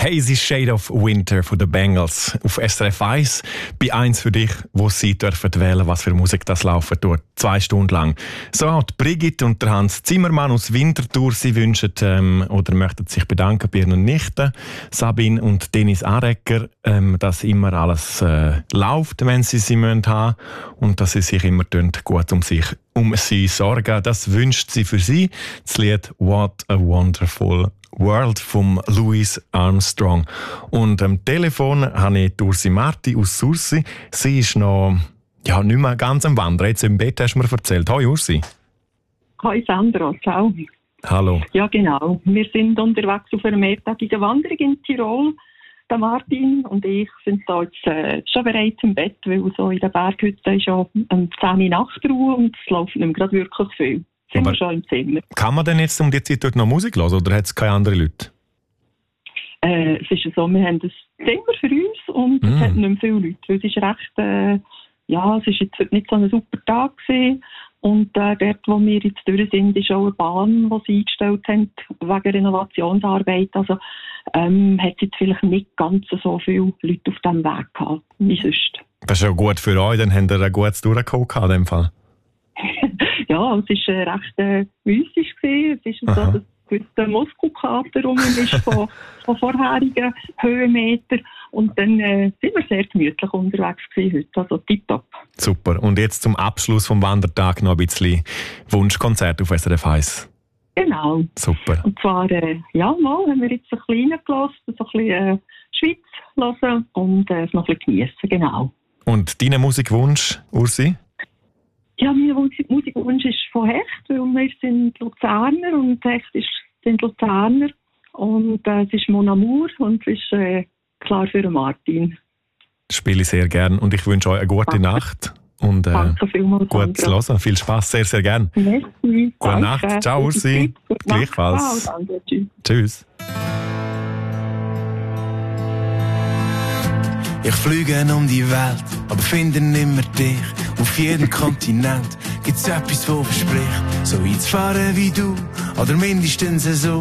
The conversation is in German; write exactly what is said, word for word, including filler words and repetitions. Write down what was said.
Hazy Shade of Winter von den Bengals auf S R F eins. Bei eins für dich, wo Sie dürfen wählen, was für Musik das laufen tut. Zwei Stunden lang. So auch die Brigitte und der Hans Zimmermann aus Winterthur. Sie wünschen ähm, oder möchten sich bedanken bei ihren Nichten, Sabine und Dennis Arecker, ähm, dass immer alles äh, läuft, wenn sie sie haben müssen und dass sie sich immer gut um sich um sie sorgen. Das wünscht sie für sie. Das Lied What a Wonderful World von Louis Armstrong. Und am Telefon habe ich Ursi Marti aus Sursi. Sie ist noch ja, nicht mehr ganz am Wandern. Jetzt im Bett hast du mir erzählt. Hoi Ursi. Hoi Sandra, ciao. Hallo. Ja genau, wir sind unterwegs auf einer mehrtägigen Wanderung in Tirol. Der Martin und ich sind da jetzt äh, schon bereits im Bett, weil so in der Berghütte ist schon um zehn Uhr Nachtruhe und es läuft nicht mehr gerade wirklich viel. Sind Aber wir schon im Zimmer. Kann man denn jetzt um die Zeit dort noch Musik hören oder hat es keine anderen Leute? Äh, es ist so, wir haben ein Zimmer für uns und mm. es hat nicht mehr viele Leute. Weil es ist recht, äh, ja, es ist jetzt heute nicht so ein super Tag gewesen. Und äh, dort, wo wir jetzt durch sind, ist auch eine Bahn, die sie eingestellt haben, wegen Renovationsarbeit. Also ähm, hat es jetzt vielleicht nicht ganz so viele Leute auf diesem Weg gehabt, wie sonst. Das ist ja gut für euch, dann habt ihr ein gutes Durchgeholt in dem Fall. Ja, es war äh, recht äh, mystisch gewesen. Es ist so, dass ein gewisser Muskelkater rum ist von, von vorherigen Höhenmetern. Und dann äh, sind wir sehr gemütlich unterwegs gewesen heute. Also tipptopp. Super. Und jetzt zum Abschluss vom Wandertag noch ein bisschen Wunschkonzert auf S R F eins. Genau. Super. Und zwar, äh, ja, mal haben wir jetzt ein bisschen reingelassen, so ein bisschen äh, Schweiz hören und äh, es noch ein bisschen geniessen, genau. Und dein Musikwunsch, Ursi? Ja, mein Musikwunsch ist von Hecht, weil wir sind Luzerner und Hecht ist, sind Luzerner. Und äh, es ist Mon Amour und es ist äh, klar für Martin. Das spiele ich sehr gern und ich wünsche euch eine gute Danke. Nacht. Und äh, Danke vielmals, gut zu hören. Viel Spaß, sehr, sehr gern. Merci. Gute Danke. Nacht. Ciao, Ursi. Gleichfalls. Ciao, danke. Tschüss. Tschüss. Ich fliege um die Welt, aber finde nimmer dich. Auf jedem Kontinent gibt's etwas, wo verspricht, so einzufahren wie du, oder mindestens so.